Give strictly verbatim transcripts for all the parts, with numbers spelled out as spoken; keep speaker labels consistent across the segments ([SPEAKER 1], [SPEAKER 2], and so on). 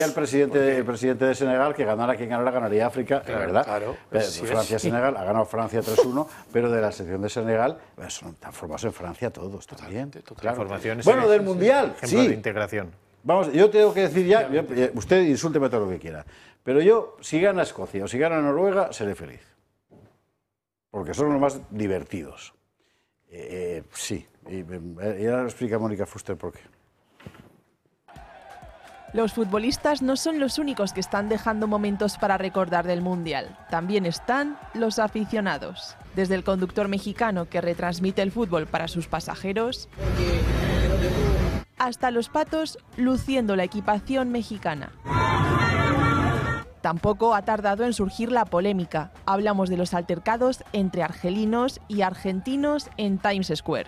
[SPEAKER 1] El presidente, el presidente de Senegal, que ganara quien ganara, ganaría África,
[SPEAKER 2] claro,
[SPEAKER 1] es verdad.
[SPEAKER 2] Claro,
[SPEAKER 1] eh, Francia-Senegal, ha ganado Francia tres uno, pero de la sección de Senegal, pues, son tan formados en Francia todos también.
[SPEAKER 3] Claro.
[SPEAKER 1] Bueno, del Mundial,
[SPEAKER 3] ejemplo
[SPEAKER 1] sí.
[SPEAKER 3] de integración.
[SPEAKER 1] Vamos, yo tengo que decir ya, yo, usted insúlteme todo lo que quiera, pero yo, si gana Escocia o si gana Noruega, seré feliz. Porque son los más divertidos. Eh, sí, y, y ahora lo explica Mónica Fuster por qué.
[SPEAKER 4] Los futbolistas no son los únicos que están dejando momentos para recordar del Mundial. También están los aficionados. Desde el conductor mexicano que retransmite el fútbol para sus pasajeros, hasta los patos luciendo la equipación mexicana. Tampoco ha tardado en surgir la polémica. Hablamos de los altercados entre argelinos y argentinos en Times Square.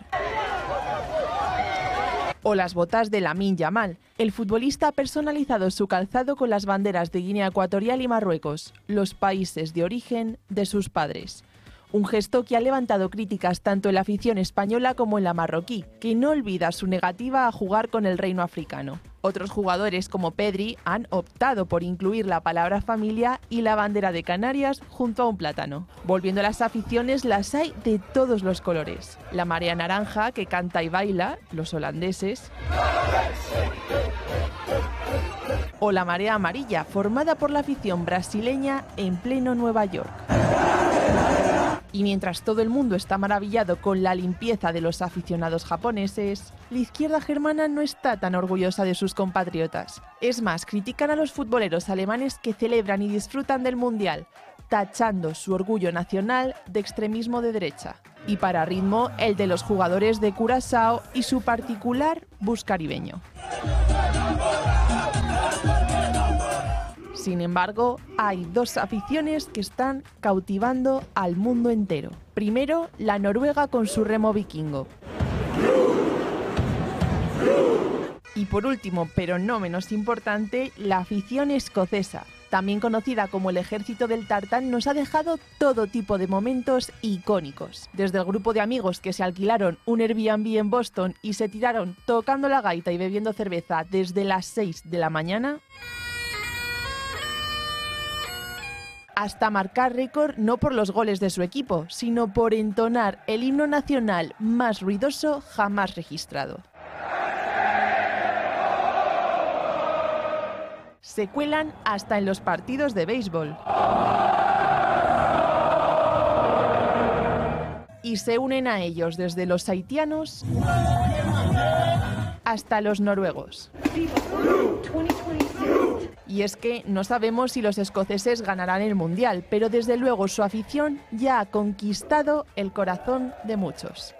[SPEAKER 4] O las botas de Lamine Yamal. El futbolista ha personalizado su calzado con las banderas de Guinea Ecuatorial y Marruecos, los países de origen de sus padres. Un gesto que ha levantado críticas tanto en la afición española como en la marroquí, que no olvida su negativa a jugar con el reino africano. Otros jugadores como Pedri han optado por incluir la palabra familia y la bandera de Canarias junto a un plátano. Volviendo a las aficiones, las hay de todos los colores. La marea naranja, que canta y baila, los holandeses. O la marea amarilla, formada por la afición brasileña en pleno Nueva York. Y mientras todo el mundo está maravillado con la limpieza de los aficionados japoneses, la izquierda germana no está tan orgullosa de sus compatriotas. Es más, critican a los futboleros alemanes que celebran y disfrutan del Mundial, tachando su orgullo nacional de extremismo de derecha. Y para ritmo, el de los jugadores de Curazao y su particular bus caribeño. Sin embargo, hay dos aficiones que están cautivando al mundo entero. Primero, la noruega con su remo vikingo. Y por último, pero no menos importante, la afición escocesa. También conocida como el Ejército del Tartán, nos ha dejado todo tipo de momentos icónicos. Desde el grupo de amigos que se alquilaron un Airbnb en Boston y se tiraron tocando la gaita y bebiendo cerveza desde las seis de la mañana, hasta marcar récord no por los goles de su equipo, sino por entonar el himno nacional más ruidoso jamás registrado. Se cuelan hasta en los partidos de béisbol. Y se unen a ellos desde los haitianos hasta los noruegos. Y es que no sabemos si los escoceses ganarán el Mundial, pero desde luego su afición ya ha conquistado el corazón de muchos.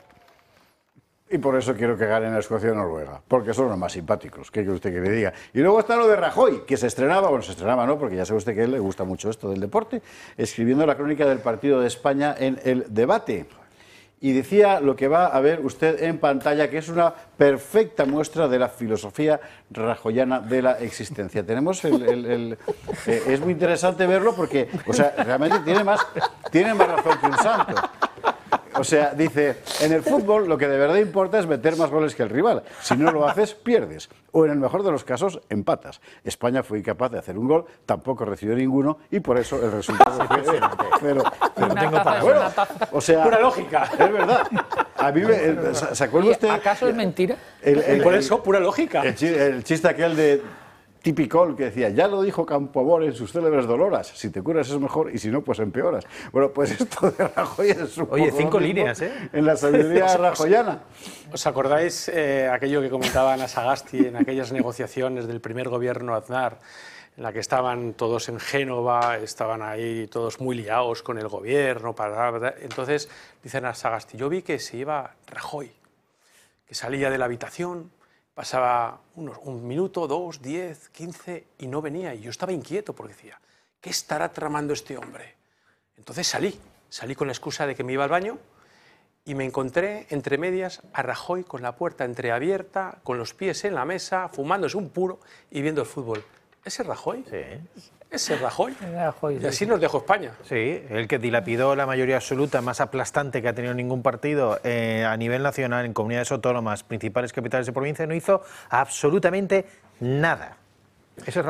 [SPEAKER 1] Y por eso quiero que ganen a Escocia y Noruega, porque son los más simpáticos, ¿qué quiere usted que le diga? Y luego está lo de Rajoy, que se estrenaba, bueno, se estrenaba no, porque ya sabe usted que a él le gusta mucho esto del deporte, escribiendo la crónica del partido de España en El Debate. Y decía lo que va a ver usted en pantalla, que es una perfecta muestra de la filosofía rajoyana de la existencia. Tenemos el... el, el eh, es muy interesante verlo porque, o sea, realmente tiene más, tiene más razón que un santo. O sea, dice, en el fútbol lo que de verdad importa es meter más goles que el rival. Si no lo haces, pierdes. O en el mejor de los casos, empatas. España fue incapaz de hacer un gol, tampoco recibió ninguno y por eso el resultado fue cero. Pero, pero
[SPEAKER 2] una
[SPEAKER 1] tengo
[SPEAKER 2] taza,
[SPEAKER 1] para...
[SPEAKER 2] es
[SPEAKER 1] bueno,
[SPEAKER 2] una taza.
[SPEAKER 1] o sea,
[SPEAKER 2] pura lógica.
[SPEAKER 1] Es verdad. A mí me, ¿se acuerda usted?
[SPEAKER 2] ¿Acaso es mentira?
[SPEAKER 1] El, el,
[SPEAKER 2] por eso, pura lógica.
[SPEAKER 1] El, el, el chiste aquel de típico que decía, ya lo dijo Campoamor en sus célebres Doloras, si te curas es mejor y si no, pues empeoras. Bueno, pues esto de Rajoy es un
[SPEAKER 3] Oye, cinco líneas, ¿eh?
[SPEAKER 1] En la sabiduría rajoyana.
[SPEAKER 2] ¿Os acordáis eh, aquello que comentaba Ana Sagasti en aquellas negociaciones del primer gobierno Aznar, en la que estaban todos en Génova, estaban ahí todos muy liados con el gobierno? Para... Entonces, dice Ana Sagasti, yo vi que se iba Rajoy, que salía de la habitación, pasaba unos, un minuto, dos, diez, quince y no venía. Y yo estaba inquieto porque decía, ¿qué estará tramando este hombre? Entonces salí, salí con la excusa de que me iba al baño y me encontré entre medias a Rajoy con la puerta entreabierta, con los pies en la mesa, fumándose un puro y viendo el fútbol. ¿Ese es Rajoy?
[SPEAKER 3] Sí.
[SPEAKER 2] ¿Ese es Rajoy?
[SPEAKER 3] Rajoy
[SPEAKER 2] y así nos dejó España.
[SPEAKER 3] Sí, el que dilapidó la mayoría absoluta más aplastante que ha tenido ningún partido eh, a nivel nacional, en comunidades autónomas, principales capitales de provincia, no hizo absolutamente nada. Ese es